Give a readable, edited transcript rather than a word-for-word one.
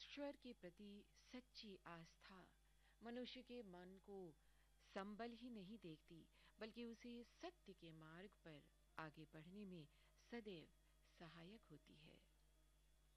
ईश्वर के प्रति सच्ची आस्था मनुष्य के मन को संबल ही नहीं देखती, बल्कि उसे सत्य के मार्ग पर आगे बढ़ने में सदैव सहायक होती है।